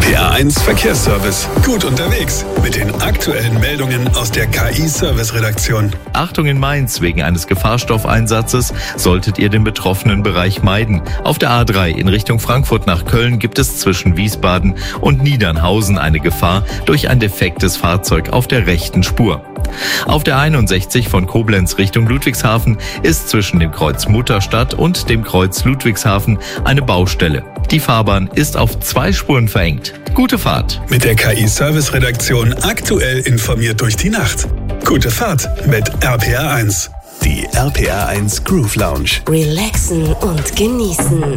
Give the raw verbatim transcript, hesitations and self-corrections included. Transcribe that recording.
R eins Verkehrsservice. Gut unterwegs mit den aktuellen Meldungen aus der K I-Service-Redaktion. Achtung in Mainz, wegen eines Gefahrstoffeinsatzes solltet ihr den betroffenen Bereich meiden. Auf der A drei in Richtung Frankfurt nach Köln gibt es zwischen Wiesbaden und Niedernhausen eine Gefahr durch ein defektes Fahrzeug auf der rechten Spur. Auf der einundsechzig von Koblenz Richtung Ludwigshafen ist zwischen dem Kreuz Mutterstadt und dem Kreuz Ludwigshafen eine Baustelle. Die Fahrbahn ist auf zwei Spuren verengt. Gute Fahrt. Mit der K I-Service-Redaktion aktuell informiert durch die Nacht. Gute Fahrt mit R P R eins. Die R P R eins Groove Lounge. Relaxen und genießen.